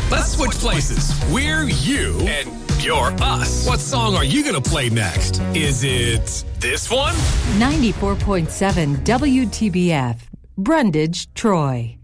Let's switch places. We're you, and you're us. What song are you going to play next? Is it this one? 94.7 WTBF, Brundage, Troy.